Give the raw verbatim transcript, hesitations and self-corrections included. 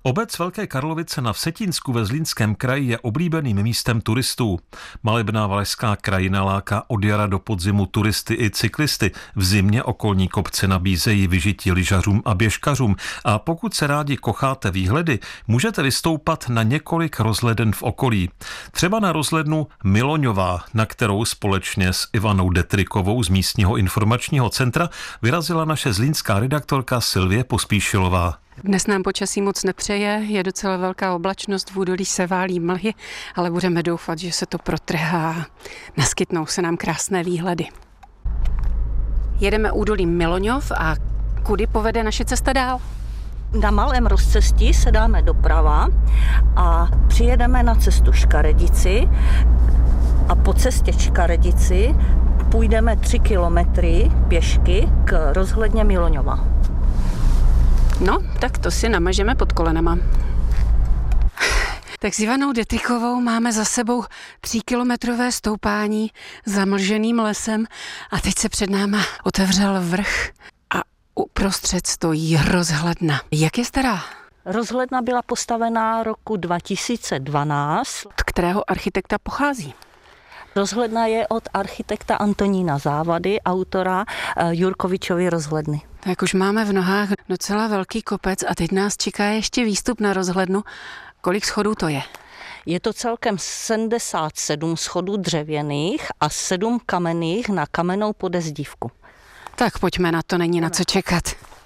Obec Velké Karlovice na Vsetínsku ve Zlínském kraji je oblíbeným místem turistů. Malebná valešská krajina láká od jara do podzimu turisty i cyklisty. V zimě okolní kopce nabízejí vyžití lyžařům a běžkařům. A pokud se rádi kocháte výhledy, můžete vystoupat na několik rozhleden v okolí. Třeba na rozhlednu Miloňová, na kterou společně s Ivanou Detrikovou z místního informačního centra vyrazila naše zlínská redaktorka Silvie Pospíšilová. Dnes nám počasí moc nepřeje, je docela velká oblačnost, v údolí se válí mlhy, ale budeme doufat, že se to protrhá. Naskytnou se nám krásné výhledy. Jedeme údolím Miloňov a kudy povede naše cesta dál? Na malém rozcestí se dáme doprava a přijedeme na cestu Škaredici a po cestě Škaredici půjdeme tři kilometry pěšky k rozhledně Miloňova. No, tak to si namažeme pod kolenama. Tak s Ivanou Detrikovou máme za sebou tříkilometrové stoupání zamlženým lesem a teď se před náma otevřel vrch a uprostřed stojí rozhledna. Jak je stará? Rozhledna byla postavená roku dva tisíce dvanáct. Od kterého architekta pochází? Rozhledna je od architekta Antonína Závady, autora Jurkovičovy rozhledny. Tak už máme v nohách docela velký kopec a teď nás čeká ještě výstup na rozhlednu. Kolik schodů to je? Je to celkem sedmdesát sedm schodů dřevěných a sedm kamenných na kamennou podezdívku. Tak pojďme na to, není na co čekat.